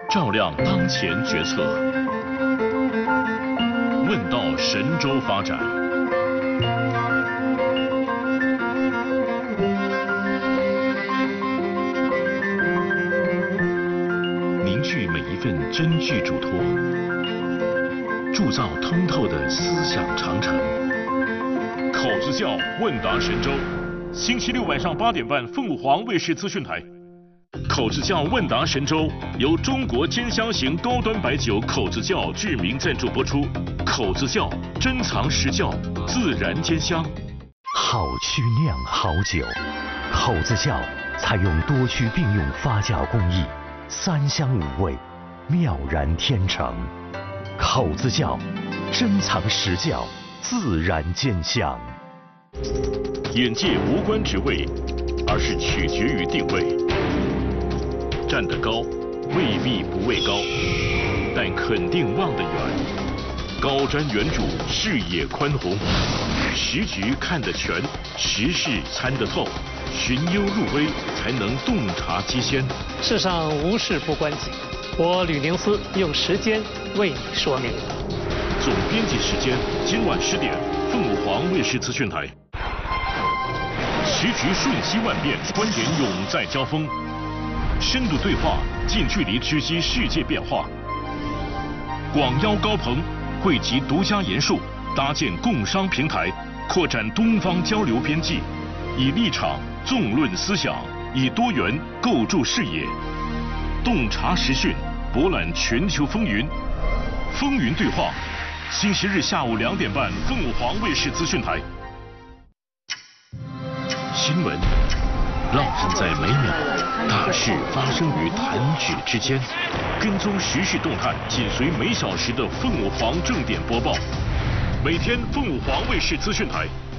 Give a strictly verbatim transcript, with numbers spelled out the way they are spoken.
照亮当前决策。问道神州发展。凝聚每一份真挚嘱托，铸造通透的思想长城。口子窖问答神州，星期六晚上八点半，凤凰卫视资讯台。口子窖问答神州由中国尖香型高端白酒口子窖志明赞助播出。口子窖珍藏实窖，自然兼香。 好曲酿好酒，口子窖采用多曲并用发酵工艺，三香五味，妙然天成。口子窖珍藏实窖，自然兼香。 眼界无关职位，而是取决于定位。站得高，未必不畏高，但肯定望得远。高瞻远瞩，视野宽宏，时局看得全，时事参得透，寻幽入微，才能洞察机先。 世上无事不关己，我吕宁思用时间为你说明。 总编辑时间，今晚十点，凤凰卫视资讯台。时局瞬息万变，观点永在交锋，深度对话，近距离直击世界变化。广邀高朋，汇集独家研述，搭建共商平台，扩展东方交流边际，以立场纵论思想，以多元构筑视野，洞察时讯，博览全球风云。风云对话，星期日下午两点半，凤凰卫视资讯台。新闻浪漫在每秒，大事发生于弹指之间。跟踪时事动态，紧随每小时的凤凰正点播报。每天凤凰卫视资讯台